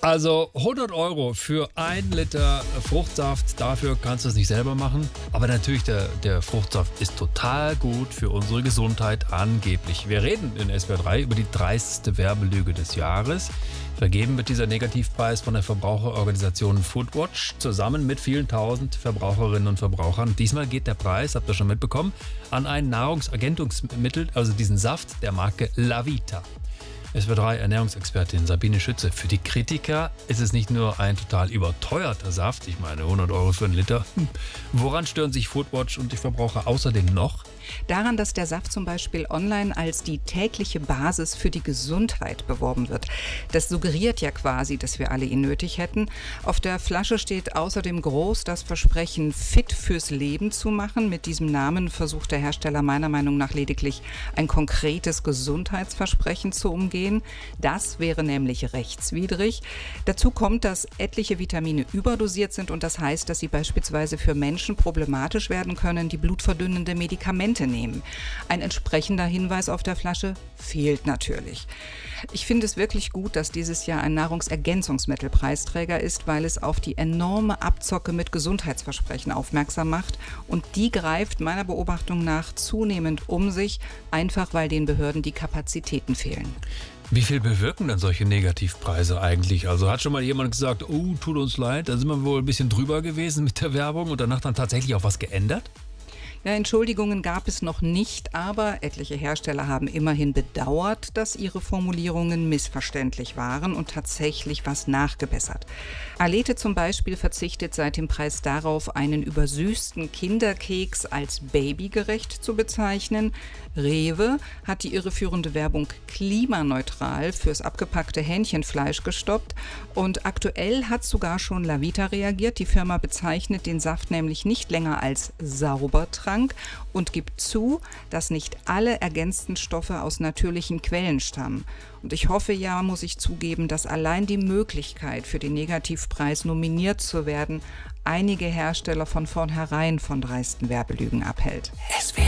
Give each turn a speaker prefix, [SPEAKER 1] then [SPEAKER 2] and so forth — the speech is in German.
[SPEAKER 1] Also 100 Euro für 1 Liter Fruchtsaft, dafür kannst du es nicht selber machen. Aber natürlich, der Fruchtsaft ist total gut für unsere Gesundheit, angeblich. Wir reden in SWR 3 über die dreisteste Werbelüge des Jahres. Vergeben wird dieser Negativpreis von der Verbraucherorganisation Foodwatch zusammen mit vielen tausend Verbraucherinnen und Verbrauchern. Diesmal geht der Preis, habt ihr schon mitbekommen, an ein Nahrungsergänzungsmittel, also diesen Saft der Marke Lavita. SWR 3 Ernährungsexpertin Sabine Schütze. Für die Kritiker ist es nicht nur ein total überteuerter Saft, ich meine 100 Euro für 1 Liter. Woran stören sich Foodwatch und die Verbraucher außerdem noch?
[SPEAKER 2] Daran, dass der Saft zum Beispiel online als die tägliche Basis für die Gesundheit beworben wird. Das suggeriert ja quasi, dass wir alle ihn nötig hätten. Auf der Flasche steht außerdem groß das Versprechen, fit fürs Leben zu machen. Mit diesem Namen versucht der Hersteller meiner Meinung nach lediglich ein konkretes Gesundheitsversprechen zu umgehen. Das wäre nämlich rechtswidrig. Dazu kommt, dass etliche Vitamine überdosiert sind und das heißt, dass sie beispielsweise für Menschen problematisch werden können, die blutverdünnende Medikamente nehmen. Ein entsprechender Hinweis auf der Flasche fehlt natürlich. Ich finde es wirklich gut, dass dieses Jahr ein Nahrungsergänzungsmittelpreisträger ist, weil es auf die enorme Abzocke mit Gesundheitsversprechen aufmerksam macht und die greift meiner Beobachtung nach zunehmend um sich, einfach weil den Behörden die Kapazitäten fehlen.
[SPEAKER 1] Wie viel bewirken denn solche Negativpreise eigentlich? Also hat schon mal jemand gesagt, oh, tut uns leid, da sind wir wohl ein bisschen drüber gewesen mit der Werbung und danach dann tatsächlich auch was geändert?
[SPEAKER 2] Ja, Entschuldigungen gab es noch nicht, aber etliche Hersteller haben immerhin bedauert, dass ihre Formulierungen missverständlich waren und tatsächlich was nachgebessert. Alete zum Beispiel verzichtet seit dem Preis darauf, einen übersüßten Kinderkeks als babygerecht zu bezeichnen. Rewe hat die irreführende Werbung klimaneutral fürs abgepackte Hähnchenfleisch gestoppt und aktuell hat sogar schon Lavita reagiert. Die Firma bezeichnet den Saft nämlich nicht länger als Saubertrank und gibt zu, dass nicht alle ergänzten Stoffe aus natürlichen Quellen stammen. Und ich hoffe ja, muss ich zugeben, dass allein die Möglichkeit für den Negativpreis nominiert zu werden, einige Hersteller von vornherein von dreisten Werbelügen abhält.